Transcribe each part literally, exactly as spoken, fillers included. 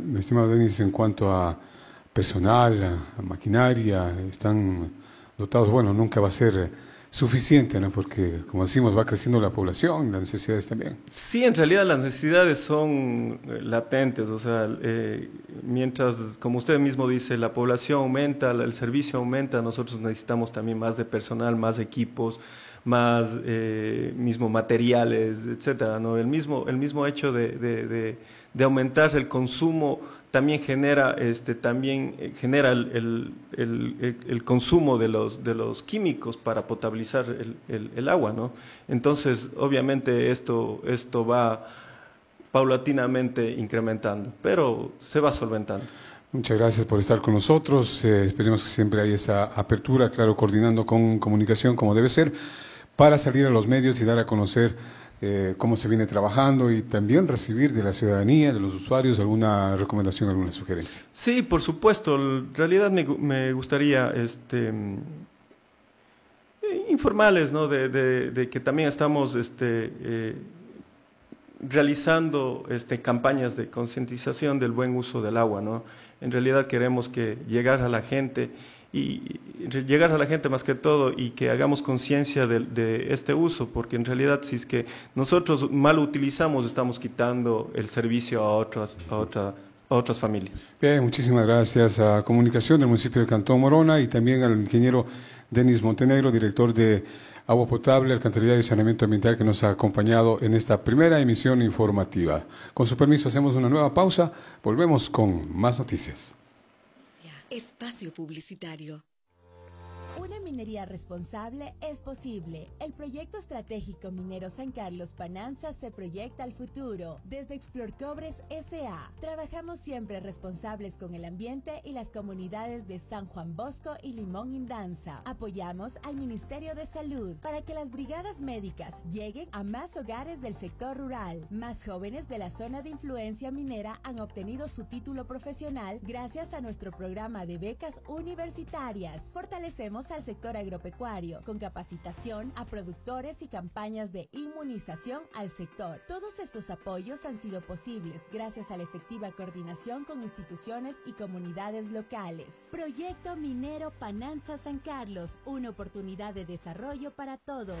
mi estimado Denis, en cuanto a personal, a, a maquinaria, están dotados? Bueno, nunca va a ser suficiente, ¿no? Porque, como decimos, va creciendo la población, las necesidades también. Sí, en realidad las necesidades son eh, latentes, o sea, eh, mientras, como usted mismo dice, la población aumenta, el servicio aumenta, nosotros necesitamos también más de personal, más equipos, más eh, mismo materiales, etcétera, ¿no? El mismo, el mismo hecho de, de, de, de aumentar el consumo también genera, este, también eh, genera el, el, el, el consumo de los, de los químicos para potabilizar el, el, el agua, ¿no? Entonces, obviamente esto, esto va paulatinamente incrementando, pero se va solventando. Muchas gracias por estar con nosotros. Eh, esperemos que siempre haya esa apertura, claro, coordinando con comunicación como debe ser, para salir a los medios y dar a conocer eh, cómo se viene trabajando y también recibir de la ciudadanía, de los usuarios, alguna recomendación, alguna sugerencia. Sí, por supuesto. En realidad me, me gustaría este, informarles, ¿no? de, de, de que también estamos este, eh, realizando este, campañas de concientización del buen uso del agua, ¿no? En realidad queremos que llegar a la gente y llegar a la gente más que todo y que hagamos conciencia de, de este uso, porque en realidad si es que nosotros mal utilizamos estamos quitando el servicio a otras, a otra, a otras familias. Bien, muchísimas gracias a Comunicación del municipio de Cantón Morona y también al ingeniero Denis Montenegro, director de Agua Potable, Alcantarillado y Saneamiento Ambiental, que nos ha acompañado en esta primera emisión informativa. Con su permiso hacemos una nueva pausa, volvemos con más noticias. Espacio publicitario. Una minería responsable es posible. El proyecto estratégico minero San Carlos Pananza se proyecta al futuro. Desde Explorcobres S A trabajamos siempre responsables con el ambiente y las comunidades de San Juan Bosco y Limón Indanza. Apoyamos al Ministerio de Salud para que las brigadas médicas lleguen a más hogares del sector rural. Más jóvenes de la zona de influencia minera han obtenido su título profesional gracias a nuestro programa de becas universitarias. Fortalecemos al sector agropecuario con capacitación a productores y campañas de inmunización al sector. Todos estos apoyos han sido posibles gracias a la efectiva coordinación con instituciones y comunidades locales. Proyecto Minero Pananza San Carlos, una oportunidad de desarrollo para todos.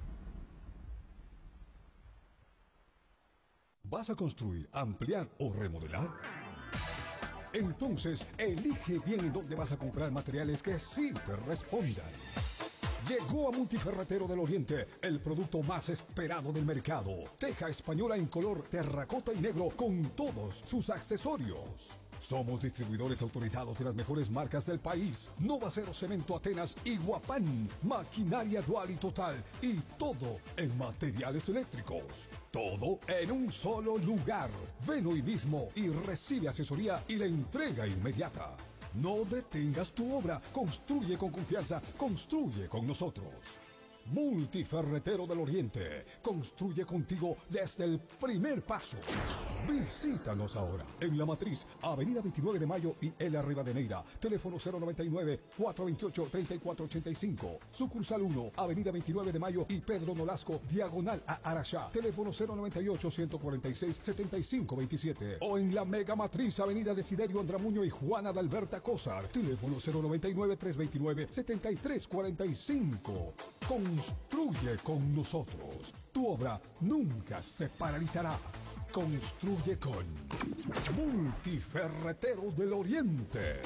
¿Vas a construir, ampliar o remodelar? Entonces, elige bien en dónde vas a comprar materiales que sí te respondan. Llegó a Multiferretero del Oriente el producto más esperado del mercado. Teja española en color terracota y negro con todos sus accesorios. Somos distribuidores autorizados de las mejores marcas del país. Nova Cero Cemento Atenas y Guapán. Maquinaria dual y total. Y todo en materiales eléctricos. Todo en un solo lugar. Ven hoy mismo y recibe asesoría y la entrega inmediata. No detengas tu obra. Construye con confianza. Construye con nosotros. Multiferretero del Oriente. Construye contigo desde el primer paso. Visítanos ahora en La Matriz, Avenida veintinueve de Mayo y L. Rivadeneira. Teléfono cero noventa y nueve, cuatrocientos veintiocho, treinta y cuatro ochenta y cinco. Sucursal uno, Avenida veintinueve de Mayo y Pedro Nolasco, diagonal a Araxá. Teléfono cero noventa y ocho, ciento cuarenta y seis, setenta y cinco veintisiete. O en la Mega Matriz, Avenida Desiderio Andramuño y Juana de Alberta Cózar. Teléfono cero noventa y nueve, trescientos veintinueve, setenta y tres cuarenta y cinco. Construye con nosotros. Tu obra nunca se paralizará. Construye con Multiferretero del Oriente.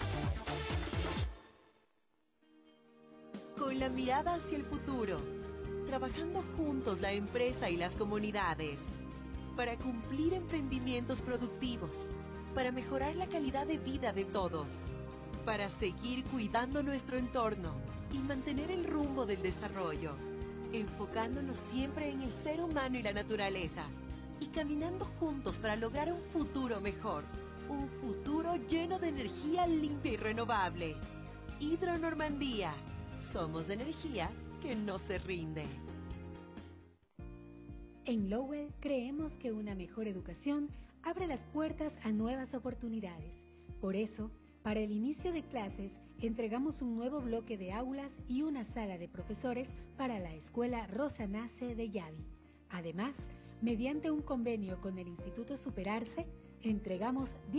Con la mirada hacia el futuro, trabajando juntos la empresa y las comunidades, para cumplir emprendimientos productivos, para mejorar la calidad de vida de todos, para seguir cuidando nuestro entorno y mantener el rumbo del desarrollo, enfocándonos siempre en el ser humano y la naturaleza, y caminando juntos para lograr un futuro mejor, un futuro lleno de energía limpia y renovable. Hidro Normandía, somos energía que no se rinde. En Lowell creemos que una mejor educación abre las puertas a nuevas oportunidades. Por eso, para el inicio de clases, entregamos un nuevo bloque de aulas y una sala de profesores para la Escuela Rosa Nace de Yavi. Además, mediante un convenio con el Instituto Superarse, entregamos